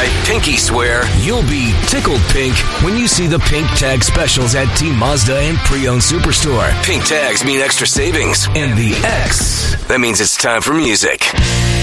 I pinky swear you'll be tickled pink when you see the pink tag specials at T Mazda and Pre-Owned Superstore. Pink tags mean extra savings. And the X, that means it's time for music.